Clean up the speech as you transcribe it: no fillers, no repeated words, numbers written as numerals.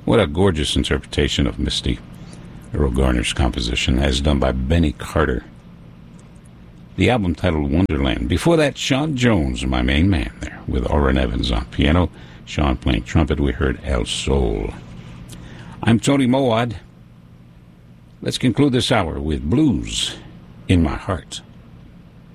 What a gorgeous interpretation of Misty, Earl Garner's composition, as done by Benny Carter. The album titled Wonderland. Before that, Sean Jones, my main man there, with Orrin Evans on piano, Sean playing trumpet. We heard El Sol. I'm Tony Mowad. Let's conclude this hour with Blues in My Heart.